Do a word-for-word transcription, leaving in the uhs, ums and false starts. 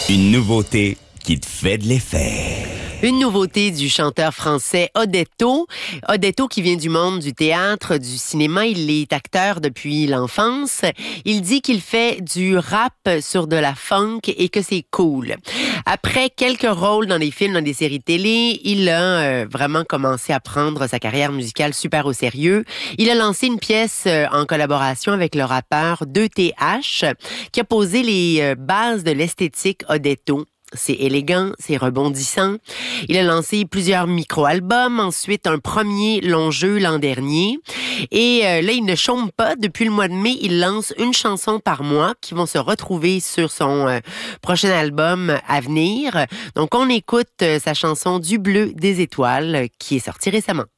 Une nouveauté qui te fait de l'effet. Une nouveauté du chanteur français Odetto. Odetto qui vient du monde du théâtre, du cinéma. Il est acteur depuis l'enfance. Il dit qu'il fait du rap sur de la funk et que c'est cool. Après quelques rôles dans des films, dans des séries télé, il a euh, vraiment commencé à prendre sa carrière musicale super au sérieux. Il a lancé une pièce euh, en collaboration avec le rappeur deux T H qui a posé les euh, bases de l'esthétique Odetto. C'est élégant, c'est rebondissant. Il a lancé plusieurs micro-albums, ensuite un premier long jeu l'an dernier. Et euh, là, il ne chôme pas. Depuis le mois de mai, il lance une chanson par mois qui vont se retrouver sur son euh, prochain album à venir. Donc, on écoute euh, sa chanson Du bleu des étoiles qui est sortie récemment.